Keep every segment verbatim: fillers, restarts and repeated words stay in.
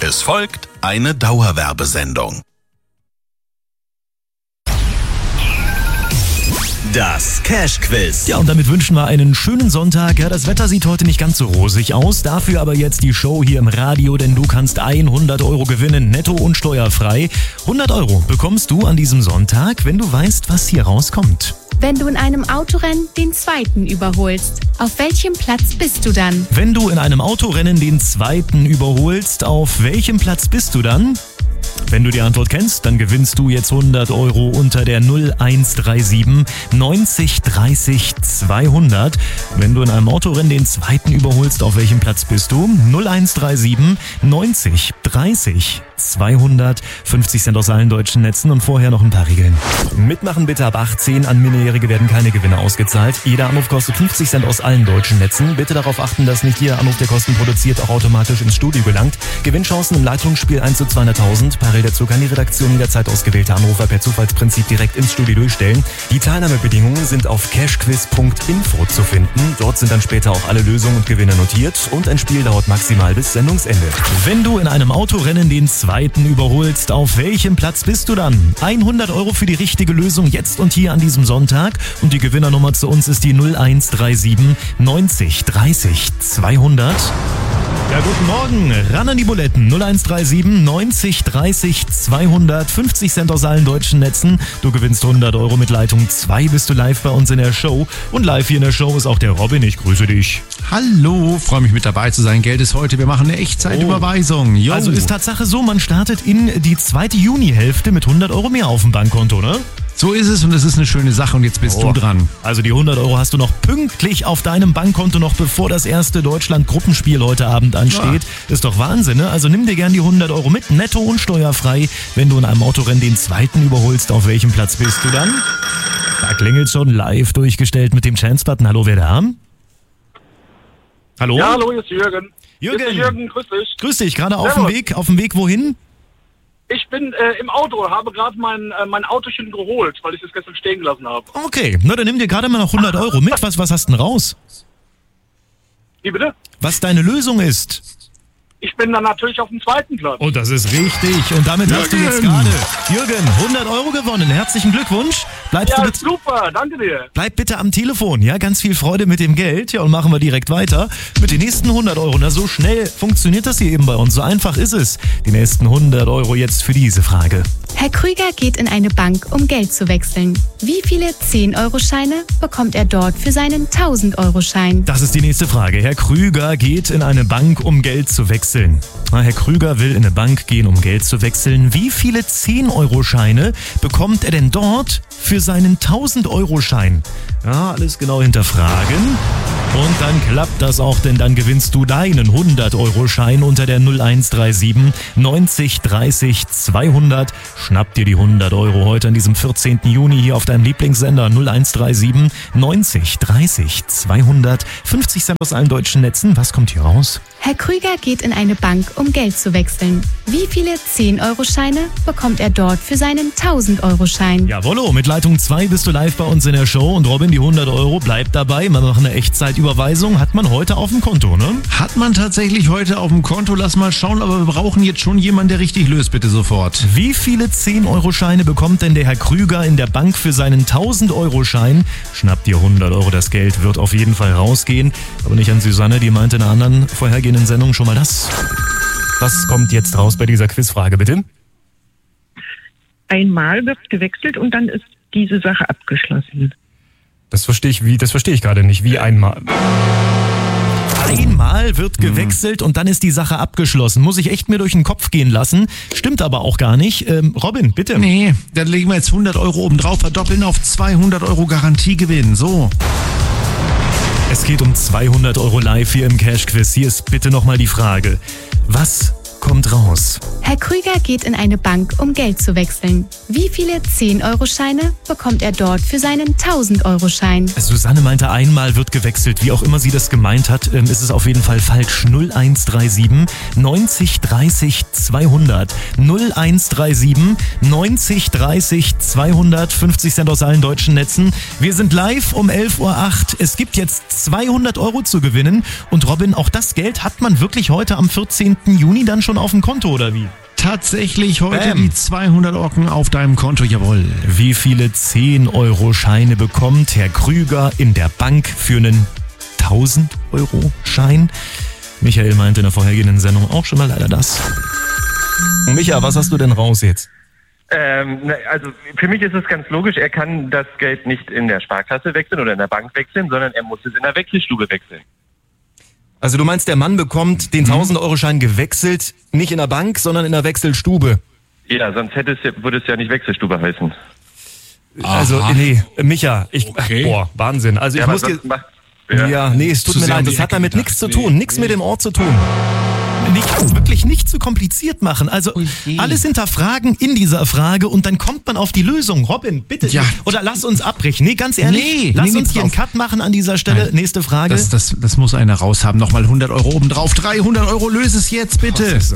Es folgt eine Dauerwerbesendung. Das Cash-Quiz. Ja, und damit wünschen wir einen schönen Sonntag. Ja, das Wetter sieht heute nicht ganz so rosig aus. Dafür aber jetzt die Show hier im Radio, denn du kannst hundert Euro gewinnen, netto und steuerfrei. hundert Euro bekommst du an diesem Sonntag, wenn du weißt, was hier rauskommt. Wenn du in einem Autorennen den Zweiten überholst, auf welchem Platz bist du dann? Wenn du in einem Autorennen den Zweiten überholst, auf welchem Platz bist du dann? Wenn du die Antwort kennst, dann gewinnst du jetzt hundert Euro unter der null eins drei sieben neunzig dreißig zweihundert. Wenn du in einem Autorennen den Zweiten überholst, auf welchem Platz bist du? null eins drei sieben neunzig dreißig zweihundert. fünfzig Cent aus allen deutschen Netzen und vorher noch ein paar Regeln. Mitmachen bitte ab achtzehn. An Minderjährige werden keine Gewinne ausgezahlt. Jeder Anruf kostet fünfzig Cent aus allen deutschen Netzen. Bitte darauf achten, dass nicht jeder Anruf, der Kosten produziert, auch automatisch ins Studio gelangt. Gewinnchancen im Leitungsspiel eins zu zweihunderttausend. Parallel dazu kann die Redaktion jederzeit ausgewählte Anrufer per Zufallsprinzip direkt ins Studio durchstellen. Die Teilnahmebedingungen sind auf cashquiz punkt info zu finden. Dort sind dann später auch alle Lösungen und Gewinne notiert und ein Spiel dauert maximal bis Sendungsende. Wenn du in einem Autorennen den Zweiten überholst, auf welchem Platz bist du dann? hundert Euro für die richtige Lösung jetzt und hier an diesem Sonntag. Und die Gewinnernummer zu uns ist die null eins drei sieben neunzig dreißig zweihundert. Ja, guten Morgen. Ran an die Buletten. null eins drei sieben neunzig dreißig zweihundert. fünfzig Cent aus allen deutschen Netzen. Du gewinnst hundert Euro mit Leitung zwei. Bist du live bei uns in der Show. Und live hier in der Show ist auch der Robin. Ich grüße dich. Hallo, freue mich mit dabei zu sein. Geld ist heute. Wir machen eine Echtzeitüberweisung. Oh. Also ist Tatsache so, man startet in die zweite Junihälfte mit hundert Euro mehr auf dem Bankkonto, ne? So ist es und es ist eine schöne Sache und jetzt bist oh. du dran. Also die hundert Euro hast du noch pünktlich auf deinem Bankkonto, noch bevor das erste Deutschland-Gruppenspiel heute Abend ansteht. Ja. Ist doch Wahnsinn, ne? Also nimm dir gern die hundert Euro mit, netto und steuerfrei. Wenn du in einem Autorennen den Zweiten überholst, auf welchem Platz bist du dann? Da klingelt schon live durchgestellt mit dem Chance-Button. Hallo, wer da? Hallo? Ja, hallo, hier ist Jürgen. Jürgen, hier ist Jürgen, grüß dich. Grüß dich, gerade auf dem Weg. Auf dem Weg wohin? Ich bin äh, im Auto, habe gerade mein, äh, mein Autochen geholt, weil ich es gestern stehen gelassen habe. Okay, na dann nimm dir gerade mal noch hundert Euro mit. Was, was hast du denn raus? Wie bitte? Was deine Lösung ist? Ich bin dann natürlich auf dem zweiten Platz. Und das ist richtig. Und damit Jürgen. hast du jetzt gerade, Jürgen, hundert Euro gewonnen. Herzlichen Glückwunsch. Bleibst ja, du bitte, super, danke dir. bleib bitte am Telefon, ja? Ganz viel Freude mit dem Geld. Ja, und machen wir direkt weiter mit den nächsten hundert Euro. Na, so schnell funktioniert das hier eben bei uns. So einfach ist es. Die nächsten hundert Euro jetzt für diese Frage. Herr Krüger geht in eine Bank, um Geld zu wechseln. Wie viele zehn-Euro-Scheine bekommt er dort für seinen tausend-Euro-Schein? Das ist die nächste Frage. Herr Krüger geht in eine Bank, um Geld zu wechseln. Na, Herr Krüger will in eine Bank gehen, um Geld zu wechseln. Wie viele zehn-Euro-Scheine bekommt er denn dort für seinen tausend-Euro-Schein? Ja, alles genau hinterfragen. Und dann klappt das auch, denn dann gewinnst du deinen hundert-Euro-Schein unter der null eins drei sieben neunzig dreißig zweihundert. Schnapp dir die hundert Euro heute an diesem vierzehnten Juni hier auf deinem Lieblingssender null eins drei sieben neunzig dreißig zweihundert. fünfzig Cent aus allen deutschen Netzen. Was kommt hier raus? Herr Krüger geht in eine Bank, um Geld zu wechseln. Wie viele zehn-Euro-Scheine bekommt er dort für seinen tausend-Euro-Schein? Jawollo, mit Leitung zwei bist du live bei uns in der Show. Und Robin, die hundert Euro bleibt dabei. Wir machen eine Echtzeitüberweisung. Hat man heute auf dem Konto, ne? Hat man tatsächlich heute auf dem Konto. Lass mal schauen, aber wir brauchen jetzt schon jemanden, der richtig löst, bitte sofort. Wie viele zehn-Euro-Scheine bekommt denn der Herr Krüger in der Bank für seinen tausend-Euro-Schein? Schnapp dir hundert Euro, das Geld wird auf jeden Fall rausgehen. Aber nicht an Susanne, die meinte in einer anderen vorhergehenden Sendung schon mal das. Was kommt jetzt raus bei dieser Quizfrage, bitte? Einmal wird gewechselt und dann ist diese Sache abgeschlossen. Das verstehe ich, wie, das verstehe ich gerade nicht. Wie einmal? Einmal wird gewechselt und dann ist die Sache abgeschlossen. Muss ich echt mir durch den Kopf gehen lassen. Stimmt aber auch gar nicht. Ähm, Robin, bitte. Nee, dann legen wir jetzt hundert Euro oben drauf, verdoppeln auf zweihundert Euro Garantiegewinn. So. Es geht um zweihundert Euro live hier im Cash-Quiz. Hier ist bitte nochmal die Frage. Was kommt raus? Herr Krüger geht in eine Bank, um Geld zu wechseln. Wie viele zehn-Euro-Scheine bekommt er dort für seinen tausend-Euro-Schein? Susanne meinte, einmal wird gewechselt. Wie auch immer sie das gemeint hat, ähm, ist es auf jeden Fall falsch. null eins drei sieben neunzig dreißig zweihundert. null eins drei sieben neunzig dreißig zweihundert. fünfzig Cent aus allen deutschen Netzen. Wir sind live um elf Uhr acht. Es gibt jetzt zweihundert Euro zu gewinnen. Und Robin, auch das Geld hat man wirklich heute am vierzehnten Juni dann schon auf dem dem Konto oder wie? Tatsächlich heute Bam. die zweihundert Ocken auf deinem Konto, jawohl. Wie viele zehn-Euro-Scheine bekommt Herr Krüger in der Bank für einen tausend-Euro-Schein? Michael meinte in der vorhergehenden Sendung auch schon mal leider das. Micha, was hast du denn raus jetzt? Ähm, na, also für mich ist es ganz logisch, er kann das Geld nicht in der Sparkasse wechseln oder in der Bank wechseln, sondern er muss es in der Wechselstube wechseln. Also du meinst, der Mann bekommt den tausend-Euro-Schein gewechselt, nicht in der Bank, sondern in der Wechselstube? Ja, sonst hätte es, würde es ja nicht Wechselstube heißen. Also, Aha. nee, Micha, ich, Okay. boah, Wahnsinn. Also ich Ja, aber muss dir, sonst macht, ja. ja. nee, es tut Zu mir sehr um leid, die das hat Ecke damit gedacht. nichts zu Nee, tun, nichts nee. mit dem Ort zu tun. Nicht, wirklich nicht zu kompliziert machen. Also Oh je. alles hinterfragen in dieser Frage und dann kommt man auf die Lösung. Robin, bitte. Ja. Oder lass uns abbrechen. Nee, ganz ehrlich, Nee, lass nee, uns nee, hier einen pass auf. Cut machen an dieser Stelle. Nein. Nächste Frage. Das, das, das muss einer raushaben. Nochmal hundert Euro obendrauf. dreihundert Euro, löse es jetzt bitte. Also,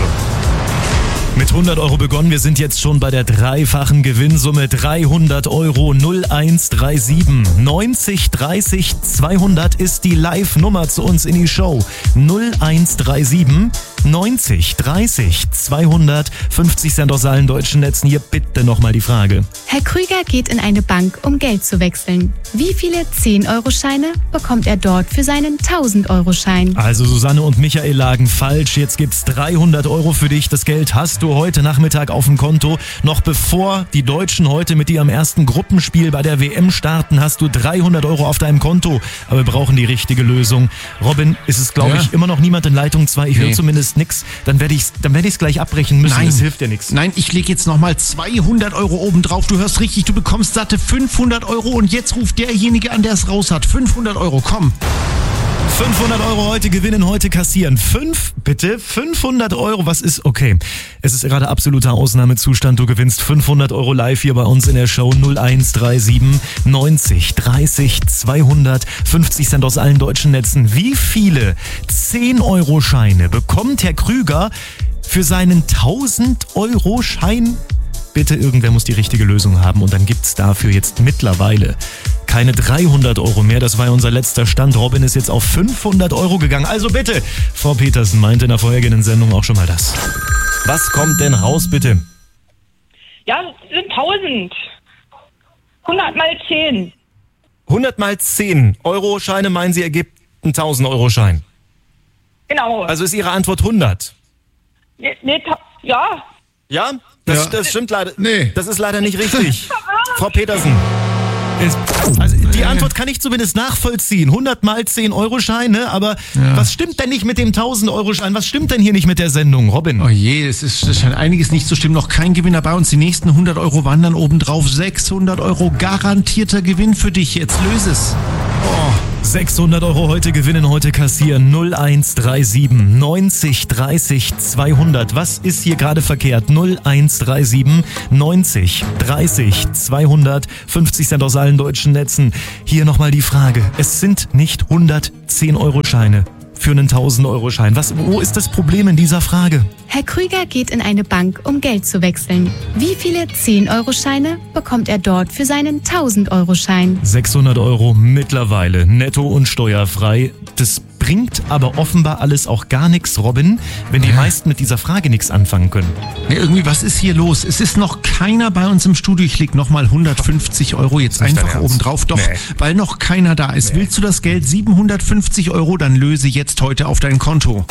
mit hundert Euro begonnen, wir sind jetzt schon bei der dreifachen Gewinnsumme. dreihundert Euro. null eins drei sieben neunzig dreißig zweihundert ist die Live-Nummer zu uns in die Show. null eins drei sieben neunzig dreißig zweihundert. fünfzig Cent aus allen deutschen Netzen. Hier bitte nochmal die Frage. Herr Krüger geht in eine Bank, um Geld zu wechseln. Wie viele zehn-Euro-Scheine bekommt er dort für seinen tausend-Euro-Schein? Also Susanne und Michael lagen falsch. Jetzt gibt's dreihundert Euro für dich. Das Geld hast du heute Nachmittag auf dem Konto. Noch bevor die Deutschen heute mit ihrem ersten Gruppenspiel bei der W M starten, hast du dreihundert Euro auf deinem Konto. Aber wir brauchen die richtige Lösung. Robin, ist es, glaube Ja. ich, immer noch niemand in Leitung zwei? Ich höre Nee. zumindest nichts. Dann werde ich dann werde ich es gleich abbrechen müssen. Nein. Das hilft ja nichts. Nein, ich lege jetzt nochmal zweihundert Euro obendrauf. Du hörst richtig, du bekommst satte fünfhundert Euro und jetzt ruft derjenige an, der es raus hat. fünfhundert Euro, komm. fünfhundert Euro heute gewinnen, heute kassieren. Fünf, bitte, fünfhundert Euro, was ist, okay. Es ist gerade absoluter Ausnahmezustand, du gewinnst fünfhundert Euro live hier bei uns in der Show. null eins drei sieben neunzig dreißig zweihundert. fünfzig Cent aus allen deutschen Netzen. Wie viele zehn-Euro-Scheine bekommt Herr Krüger für seinen tausend-Euro-Schein? Bitte, irgendwer muss die richtige Lösung haben und dann gibt's dafür jetzt mittlerweile keine dreihundert Euro mehr. Das war ja unser letzter Stand. Robin ist jetzt auf fünfhundert Euro gegangen. Also bitte, Frau Petersen meinte in der vorhergehenden Sendung auch schon mal das. Was kommt denn raus, bitte? Ja, sind tausend. hundert mal zehn. hundert mal zehn Euro-Scheine, meinen Sie, ergibt einen tausend-Euro-Schein. Genau. Also ist Ihre Antwort hundert? Nee, nee, ta- ja. Ja? Das, Ja. das stimmt leider. Nee. Das ist leider nicht richtig. Frau Petersen. Ist, also die Antwort kann ich zumindest nachvollziehen. hundert mal zehn Euro Scheine, aber Ja. was stimmt denn nicht mit dem tausend Euro Schein? Was stimmt denn hier nicht mit der Sendung, Robin? Oh je, es ist, es scheint einiges nicht zu stimmen. Noch kein Gewinner bei uns. Die nächsten hundert Euro wandern obendrauf. sechshundert Euro garantierter Gewinn für dich. Jetzt löse es. sechshundert Euro heute gewinnen, heute kassieren. null eins drei sieben neunzig dreißig zweihundert. Was ist hier gerade verkehrt? null eins drei sieben neunzig dreißig zweihundert. fünfzig Cent aus allen deutschen Netzen. Hier nochmal die Frage. Es sind nicht hundert zehn-Euro-Scheine für einen tausend-Euro-Schein. Was, wo ist das Problem in dieser Frage? Herr Krüger geht in eine Bank, um Geld zu wechseln. Wie viele zehn-Euro-Scheine bekommt er dort für seinen tausend-Euro-Schein? sechshundert Euro mittlerweile, netto und steuerfrei. Das bringt aber offenbar alles auch gar nichts, Robin, wenn die meisten mit dieser Frage nichts anfangen können. Ja, irgendwie, was ist hier los? Es ist noch keiner bei uns im Studio. Ich leg nochmal hundertfünfzig Euro jetzt Nicht dein einfach Ernst? obendrauf. Doch, Nee. weil noch keiner da ist. Willst du das Geld? siebenhundertfünfzig Euro, dann löse jetzt heute auf dein Konto.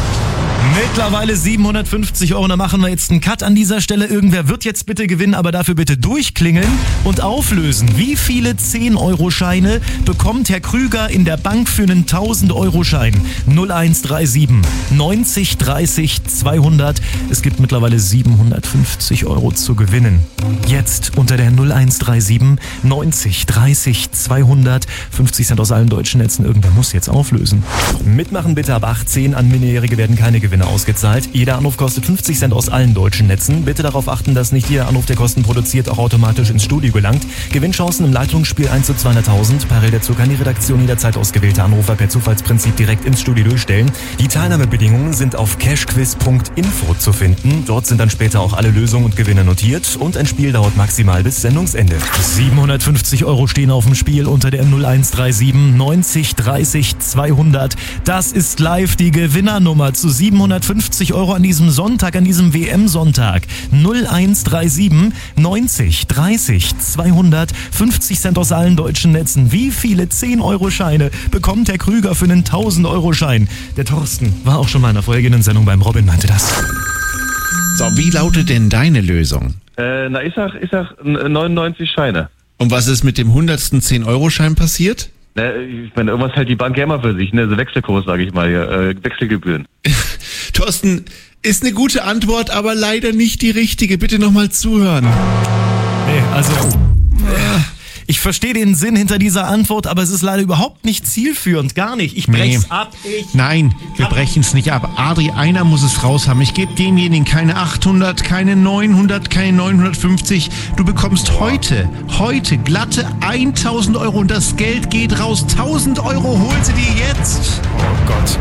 Mittlerweile siebenhundertfünfzig Euro, da machen wir jetzt einen Cut an dieser Stelle. Irgendwer wird jetzt bitte gewinnen, aber dafür bitte durchklingeln und auflösen. Wie viele zehn-Euro-Scheine bekommt Herr Krüger in der Bank für einen tausend-Euro-Schein? null eins drei sieben neunzig dreißig zweihundert. Es gibt mittlerweile siebenhundertfünfzig Euro zu gewinnen. Jetzt unter der null eins drei sieben neunzig dreißig zweihundert. fünfzig Cent aus allen deutschen Netzen. Irgendwer muss jetzt auflösen. Mitmachen bitte ab achtzehn. An Minderjährige werden keine Gewinne ausgezahlt. Jeder Anruf kostet fünfzig Cent aus allen deutschen Netzen. Bitte darauf achten, dass nicht jeder Anruf, der Kosten produziert, auch automatisch ins Studio gelangt. Gewinnchancen im Leitungsspiel eins zu zweihunderttausend. Parallel dazu kann die Redaktion jederzeit ausgewählte Anrufer per Zufallsprinzip direkt ins Studio durchstellen. Die Teilnahmebedingungen sind auf cashquiz punkt info zu finden. Dort sind dann später auch alle Lösungen und Gewinne notiert und ein Spiel dauert maximal bis Sendungsende. siebenhundertfünfzig Euro stehen auf dem Spiel unter der null eins drei sieben neunzig dreißig zweihundert. Das ist live die Gewinnernummer zu siebenhundertfünfzig Euro an diesem Sonntag, an diesem W M-Sonntag. null eins drei sieben neunzig dreißig zweihundert, fünfzig Cent aus allen deutschen Netzen. Wie viele zehn-Euro-Scheine bekommt Herr Krüger für einen tausend-Euro-Schein? Der Thorsten war auch schon mal in einer vorhergehenden Sendung beim Robin, meinte das. So, wie lautet denn deine Lösung? Äh, na, ich sag, ich sag neunundneunzig Scheine. Und was ist mit dem hundertsten zehn-Euro-Schein passiert? Na, ich meine, irgendwas hält die Bank ja immer für sich, ne? So Wechselkurs, sage ich mal hier, äh, Wechselgebühren. Thorsten, ist eine gute Antwort, aber leider nicht die richtige. Bitte nochmal zuhören. Nee, also... Äh, ich verstehe den Sinn hinter dieser Antwort, aber es ist leider überhaupt nicht zielführend. Gar nicht. Ich brech's Nee. ab. Ich Nein, wir brechen es nicht ab. Adri, einer muss es raus haben. Ich gebe demjenigen keine achthundert, keine neunhundert, keine neunhundertfünfzig. Du bekommst heute, heute glatte tausend Euro und das Geld geht raus. tausend Euro, hol sie dir jetzt. Oh Gott.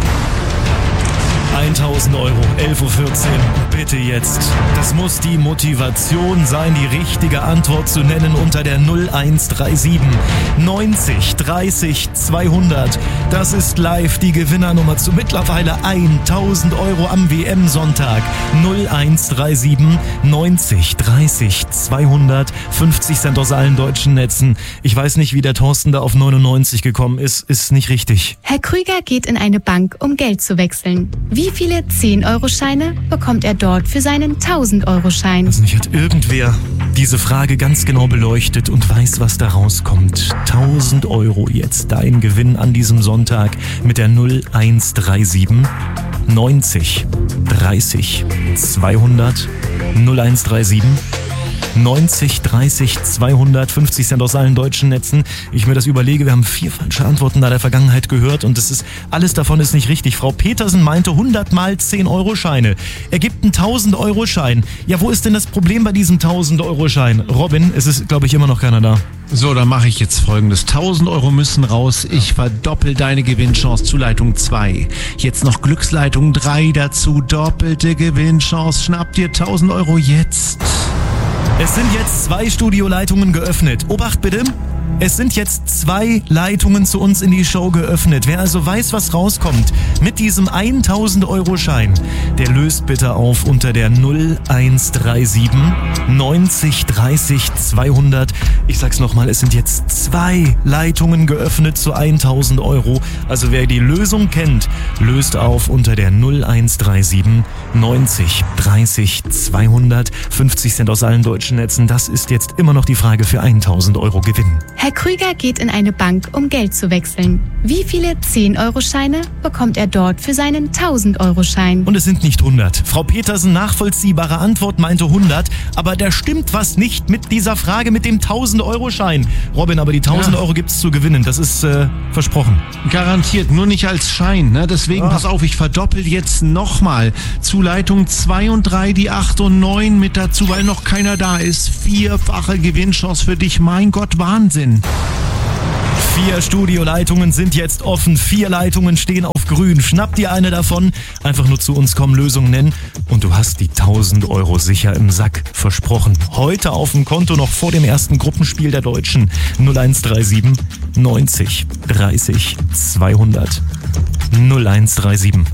tausend Euro, elf Uhr vierzehn, bitte jetzt. Das muss die Motivation sein, die richtige Antwort zu nennen unter der null eins drei sieben neunzig dreißig zweihundert. Das ist live die Gewinnernummer zu mittlerweile tausend Euro am W M-Sonntag. null eins drei sieben neunzig dreißig zweihundert, fünfzig Cent aus allen deutschen Netzen. Ich weiß nicht, wie der Thorsten da auf neunundneunzig gekommen ist, ist nicht richtig. Herr Krüger geht in eine Bank, um Geld zu wechseln. Wie viele zehn-Euro-Scheine bekommt er dort für seinen tausend-Euro-Schein? Also nicht hat irgendwer diese Frage ganz genau beleuchtet und weiß, was da rauskommt. tausend Euro jetzt dein Gewinn an diesem Sonntag mit der null eins drei sieben neunzig dreißig zweihundert. null eins drei sieben neunzig dreißig zweihundert, fünfzig Cent aus allen deutschen Netzen. Ich mir das überlege, wir haben vier falsche Antworten da der Vergangenheit gehört und das ist, alles davon ist nicht richtig. Frau Petersen meinte hundert mal zehn-Euro-Scheine. Er gibt einen tausend-Euro-Schein. Ja, wo ist denn das Problem bei diesem tausend-Euro-Schein? Robin, es ist, glaube ich, immer noch keiner da. So, dann mache ich jetzt Folgendes. tausend Euro müssen raus. Ich verdoppel deine Gewinnchance zu Leitung zwei. Jetzt noch Glücksleitung drei dazu. Doppelte Gewinnchance. Schnapp dir tausend Euro jetzt. Es sind jetzt zwei Studioleitungen geöffnet. Obacht bitte. Es sind jetzt zwei Leitungen zu uns in die Show geöffnet. Wer also weiß, was rauskommt mit diesem tausend-Euro-Schein, der löst bitte auf unter der null eins drei sieben neunzig dreißig zweihundert. Ich sag's nochmal, es sind jetzt zwei Leitungen geöffnet zu tausend Euro. Also wer die Lösung kennt, löst auf unter der null eins drei sieben neunzig dreißig zweihundert. fünfzig Cent aus allen deutschen Netzen. Das ist jetzt immer noch die Frage für tausend Euro Gewinn. Herr Krüger geht in eine Bank, um Geld zu wechseln. Wie viele zehn-Euro-Scheine bekommt er dort für seinen tausend-Euro-Schein? Und es sind nicht hundert. Frau Petersen, nachvollziehbare Antwort, meinte hundert. Aber da stimmt was nicht mit dieser Frage mit dem tausend-Euro-Schein. Robin, aber die tausend Ja. Euro gibt's zu gewinnen. Das ist äh, versprochen. Garantiert, nur nicht als Schein. Ne? Deswegen Ah. pass auf, ich verdoppel jetzt nochmal. Zu Leitung zwei und drei die acht und neun mit dazu, weil noch keiner da ist. Vierfache Gewinnchance für dich. Mein Gott, Wahnsinn. Vier Studioleitungen sind jetzt offen. Vier Leitungen stehen auf grün. Schnapp dir eine davon. Einfach nur zu uns kommen, Lösung nennen. Und du hast die tausend Euro sicher im Sack. Versprochen. Heute auf dem Konto noch vor dem ersten Gruppenspiel der Deutschen. null eins drei sieben neunzig dreißig zweihundert. null eins drei sieben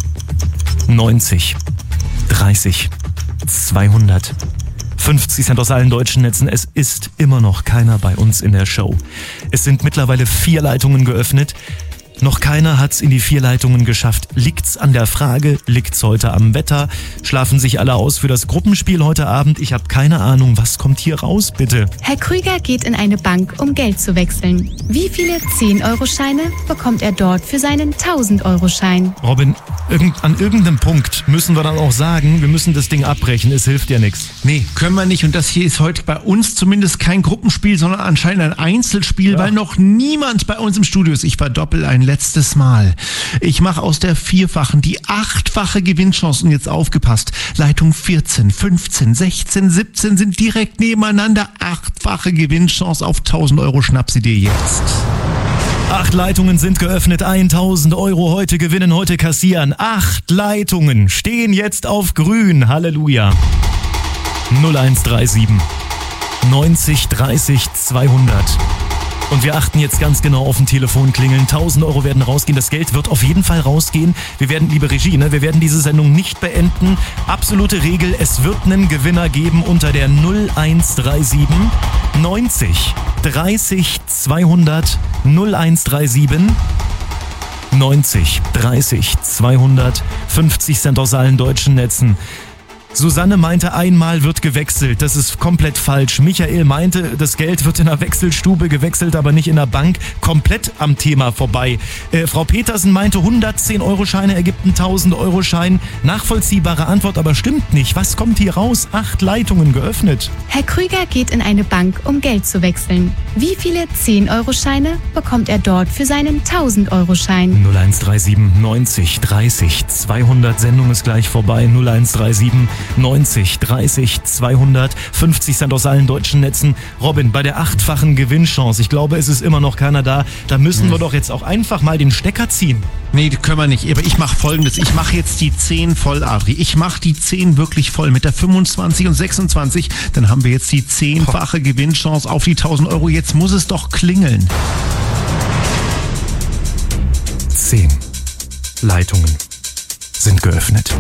neunzig dreißig zweihundert. fünfzig Cent aus allen deutschen Netzen. Es ist immer noch keiner bei uns in der Show. Es sind mittlerweile vier Leitungen geöffnet. Noch keiner hat's in die vier Leitungen geschafft. Liegt's an der Frage? Liegt's heute am Wetter? Schlafen sich alle aus für das Gruppenspiel heute Abend? Ich habe keine Ahnung. Was kommt hier raus, bitte? Herr Krüger geht in eine Bank, um Geld zu wechseln. Wie viele zehn-Euro-Scheine bekommt er dort für seinen tausend-Euro-Schein? Robin, irgend, an irgendeinem Punkt müssen wir dann auch sagen, wir müssen das Ding abbrechen. Es hilft ja nichts. Nee, können wir nicht. Und das hier ist heute bei uns zumindest kein Gruppenspiel, sondern anscheinend ein Einzelspiel, Ja. weil noch niemand bei uns im Studio ist. Ich verdoppel ein letztes Mal. Ich mache aus der vierfachen die achtfache Gewinnchance. Und jetzt aufgepasst. Leitung vierzehn, fünfzehn, sechzehn, siebzehn sind direkt nebeneinander. Achtfache Gewinnchance auf tausend Euro. Schnapp sie dir jetzt. Acht Leitungen sind geöffnet, tausend Euro heute gewinnen, heute kassieren. Acht Leitungen stehen jetzt auf grün. Halleluja. null eins drei sieben neunzig dreißig zweihundert. Und wir achten jetzt ganz genau auf den Telefonklingeln. tausend Euro werden rausgehen. Das Geld wird auf jeden Fall rausgehen. Wir werden, liebe Regie, ne, wir werden diese Sendung nicht beenden. Absolute Regel, es wird einen Gewinner geben unter der null eins drei sieben neunzig dreißig zweihundert null eins drei sieben neunzig dreißig zweihundert fünfzig Cent aus allen deutschen Netzen. Susanne meinte, einmal wird gewechselt. Das ist komplett falsch. Michael meinte, das Geld wird in der Wechselstube gewechselt, aber nicht in der Bank. Komplett am Thema vorbei. Äh, Frau Petersen meinte, hundertzehn Euro Scheine ergibt einen tausend Euro Schein. Nachvollziehbare Antwort, aber stimmt nicht. Was kommt hier raus? Acht Leitungen geöffnet. Herr Krüger geht in eine Bank, um Geld zu wechseln. Wie viele zehn Euro Scheine bekommt er dort für seinen tausend Euro Schein? null eins drei sieben neunzig dreißig zweihundert. Sendung ist gleich vorbei. null eins drei sieben neunzig dreißig zweihundert fünfzig Cent aus allen deutschen Netzen. Robin, bei der achtfachen Gewinnchance, ich glaube, es ist immer noch keiner da. Da müssen hm. wir doch jetzt auch einfach mal den Stecker ziehen. Nee, können wir nicht. Aber ich mache Folgendes. Ich mache jetzt die zehn voll, Adri. Ich mache die zehn wirklich voll mit der fünfundzwanzig und sechsundzwanzig. Dann haben wir jetzt die zehnfache Gewinnchance auf die tausend Euro. Jetzt muss es doch klingeln. Zehn Leitungen sind geöffnet.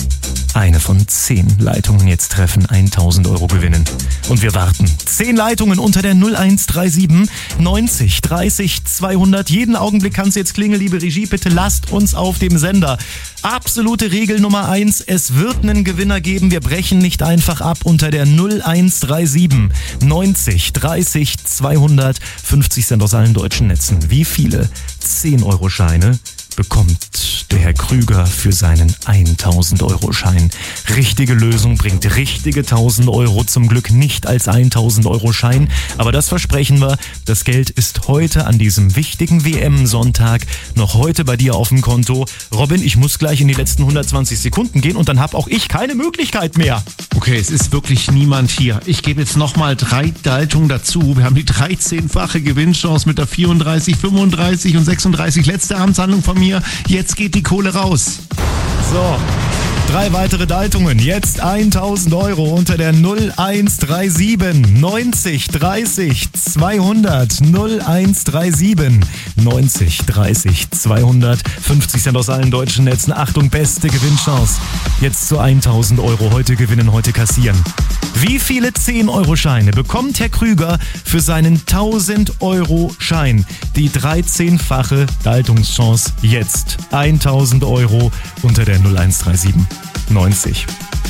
Eine von zehn Leitungen jetzt treffen, tausend Euro gewinnen. Und wir warten. Zehn Leitungen unter der null eins drei sieben neunzig dreißig zweihundert. Jeden Augenblick kann es jetzt klingeln, liebe Regie. Bitte lasst uns auf dem Sender. Absolute Regel Nummer eins. Es wird einen Gewinner geben. Wir brechen nicht einfach ab unter der null eins drei sieben neunzig dreißig zweihundert. fünfzig Cent aus allen deutschen Netzen. Wie viele zehn Euro Scheine bekommt der Herr Krüger für seinen tausend Euro Schein? Richtige Lösung bringt richtige tausend Euro, zum Glück nicht als tausend Euro Schein, aber das versprechen wir, das Geld ist heute an diesem wichtigen W M-Sonntag noch heute bei dir auf dem Konto. Robin, ich muss gleich in die letzten hundertzwanzig Sekunden gehen und dann habe auch ich keine Möglichkeit mehr. Okay, es ist wirklich niemand hier. Ich gebe jetzt nochmal drei Leitungen dazu. Wir haben die dreizehnfache Gewinnchance mit der vierunddreißig, fünfunddreißig und sechsunddreißig. Letzte Amtshandlung von mir. Jetzt geht die Kohle raus. So, drei weitere Leitungen. Jetzt tausend Euro unter der null eins drei sieben neunzig dreißig zweihundert. null eins drei sieben neunzig dreißig zweihundert. fünfzig Cent aus allen deutschen Netzen. Achtung, beste Gewinnchance. Jetzt zu tausend Euro. Heute gewinnen, heute kassieren. Wie viele zehn Euro Scheine bekommt Herr Krüger für seinen tausend Euro Schein? Die dreizehnfache Leitungschance jetzt. tausend Euro unter der null eins drei sieben neunzig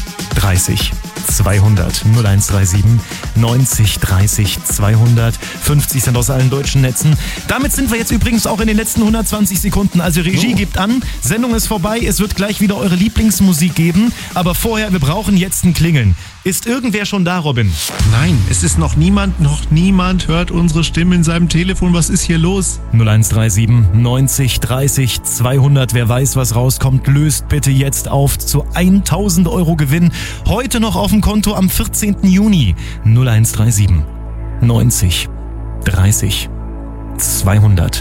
dreißig zweihundert. null eins drei sieben neunzig dreißig zweihundert. fünfzig Cent aus allen deutschen Netzen. Damit sind wir jetzt übrigens auch in den letzten hundertzwanzig Sekunden. Also Regie, oh. Gebt an, Sendung ist vorbei. Es wird gleich wieder eure Lieblingsmusik geben. Aber vorher, wir brauchen jetzt ein Klingeln. Ist irgendwer schon da, Robin? Nein, es ist noch niemand, noch niemand hört unsere Stimme in seinem Telefon. Was ist hier los? null eins drei sieben neunzig dreißig zweihundert. Wer weiß, was rauskommt, löst bitte jetzt auf zu tausend Euro Gewinn. Heute noch auf dem Konto am vierzehnten Juni. null eins drei sieben neunzig dreißig zweihundert.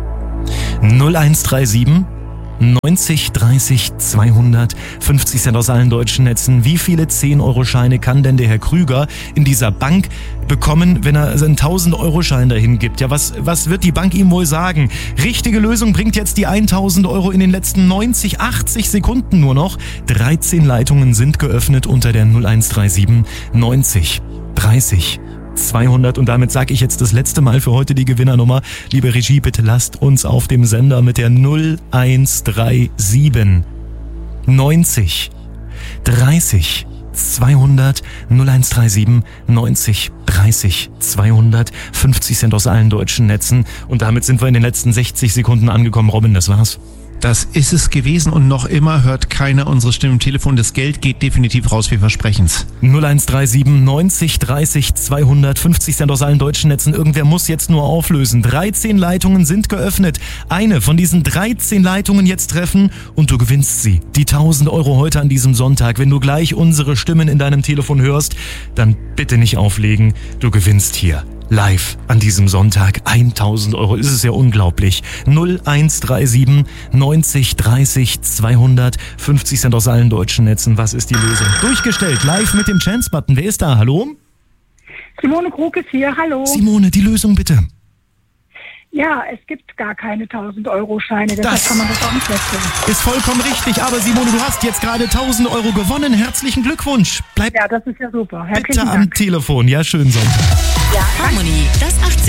null eins drei sieben neunzig dreißig zweihundert. fünfzig Cent aus allen deutschen Netzen. Wie viele zehn Euro Scheine kann denn der Herr Krüger in dieser Bank bekommen, wenn er seinen tausend Euro Schein dahin gibt? Ja, was, was wird die Bank ihm wohl sagen? Richtige Lösung bringt jetzt die tausend Euro in den letzten neunzig, achtzig Sekunden nur noch. dreizehn Leitungen sind geöffnet unter der null eins drei sieben neunzig dreißig zweihundert. Und damit sage ich jetzt das letzte Mal für heute die Gewinnernummer. Liebe Regie, bitte lasst uns auf dem Sender mit der null eins drei sieben neunzig dreißig zweihundert. null eins drei sieben neunzig dreißig zweihundert. fünfzig Cent aus allen deutschen Netzen. Und damit sind wir in den letzten sechzig Sekunden angekommen. Robin, das war's. Das ist es gewesen und noch immer hört keiner unsere Stimme im Telefon. Das Geld geht definitiv raus, wir versprechen's. null eins drei sieben neunzig dreißig zweihundert, fünfzig Cent aus allen deutschen Netzen. Irgendwer muss jetzt nur auflösen. dreizehn Leitungen sind geöffnet. Eine von diesen dreizehn Leitungen jetzt treffen und du gewinnst sie. Die tausend Euro heute an diesem Sonntag. Wenn du gleich unsere Stimmen in deinem Telefon hörst, dann bitte nicht auflegen. Du gewinnst hier. Live an diesem Sonntag tausend Euro. Ist es ja unglaublich. null eins drei sieben neunzig dreißig zweihundert, fünfzig Cent aus allen deutschen Netzen. Was ist die Lösung? Durchgestellt, live mit dem Chance-Button. Wer ist da? Hallo? Simone Krug ist hier, hallo. Simone, die Lösung bitte. Ja, es gibt gar keine tausend-Euro-Scheine, deshalb Das- kann man das auch nicht wechseln. Ist vollkommen richtig, aber Simone, du hast jetzt gerade tausend Euro gewonnen. Herzlichen Glückwunsch. Bleib Ja, das ist ja super. Herzlichen bitte am Dank. Telefon. Ja, schönen Sonntag. Harmony, das achtzehn.